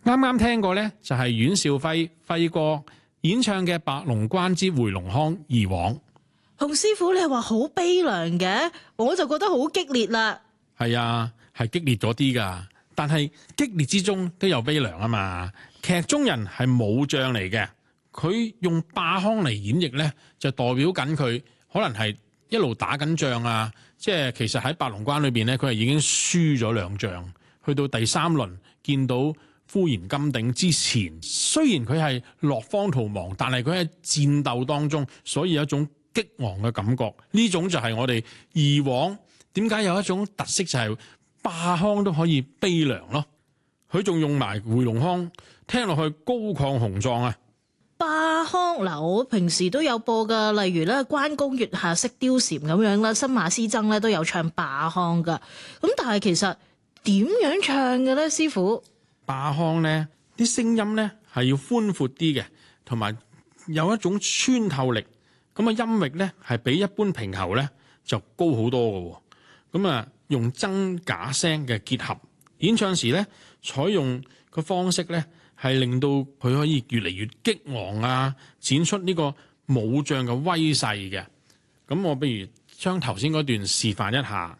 啱啱聽過呢，就係阮兆輝輝哥演唱嘅《白龍關之回龍腔兒王》。 洪師傅，你係話好悲涼嘅，我就覺得好激烈啦。 係啊，係激烈咗啲噶，但係激烈之中都有悲涼啊嘛。劇中人係武將嚟嘅，佢用霸腔嚟演繹呢，就代表緊佢可能係一路打緊仗啊。即係其實喺白龍關裏邊呢，佢係已經輸咗2仗，去到第3輪見到呼延金鼎之前，雖然佢係落荒逃亡，但係佢喺戰鬥當中，所以有一種激昂嘅感覺。呢種就係我哋以往點解有一種特色，就係霸腔都可以悲涼咯。佢仲用埋回龍腔，聽落去高亢雄壯啊！ 霸腔嗱，我平時都有播噶，例如咧關公月下釋貂蟬咁樣啦，新馬師曾咧都有唱霸腔噶。咁但係其實點樣唱嘅咧，師傅？ 霸腔咧啲聲音咧係要寬闊啲嘅，同埋有一種穿透力。咁啊音域咧係比一般平喉咧就高好多嘅。咁啊用真假聲嘅結合演唱時咧，採用個方式咧係令到佢可以越嚟越激昂啊，展出呢個武將嘅威勢嘅。咁我不如將頭先嗰段示範一下。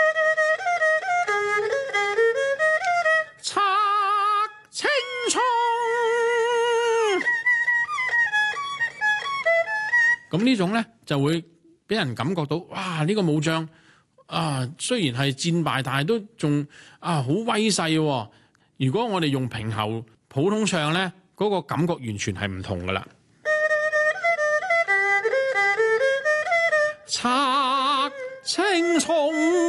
策青松，咁呢種咧就會俾人感覺到，哇！呢個武將啊，雖然係戰敗，但係都仲好威勢喎。如果我哋用平喉普通唱咧，嗰個感覺完全係唔同噶啦。策青松，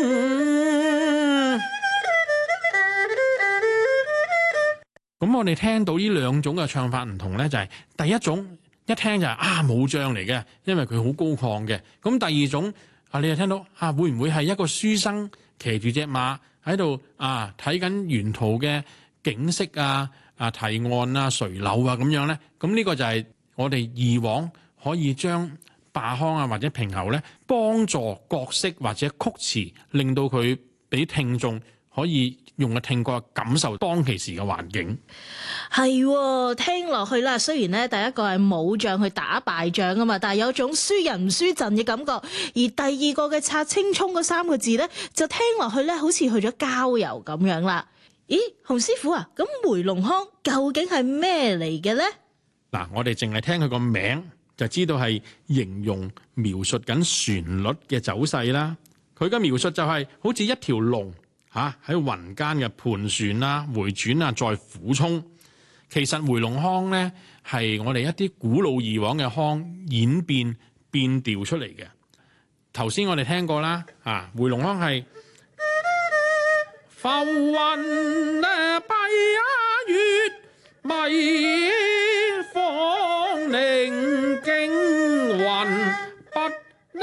咁我哋聽到呢2種嘅唱法唔同咧，就係第一種一聽就係武將嚟嘅，因為佢好高亢嘅。咁第二種你就聽到會唔會係一個書生騎住隻馬喺度睇緊沿途嘅景色堤岸垂柳咁樣咧？咁呢個就係我哋以往可以將霸腔或者平喉咧，幫助角色或者曲詞，令到佢俾聽眾可以用嘅聽覺感受當其時嘅環境。 係聽落去啦，雖然咧第一個係武將去打敗仗啊嘛，但係有種輸人唔輸陣嘅感覺。而第二個嘅策青松嗰3個字咧，就聽落去咧好似去咗郊遊咁樣啦。咦，洪師傅啊，咁回龍腔究竟係咩嚟嘅咧？嗱， 我哋淨係聽佢個名就知道係形容描述緊旋律嘅走勢啦。佢嘅描述就係好似一條龍喺雲間嘅盤旋回轉再俯衝。其實回龍腔咧係我哋一啲古老以往嘅腔演變調出嚟嘅。頭先我哋聽過啦，回龍腔係浮雲蔽月，迷放寧驚魂不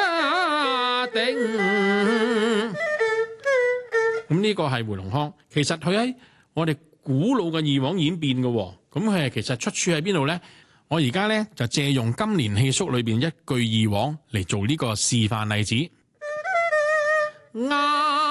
定。咁呢個係回龍腔，其實佢喺我哋古老嘅以往演變嘅。咁佢係其實出處喺邊度呢？我而家呢就借用今年戲叔裏邊一句以往嚟做呢個示範例子。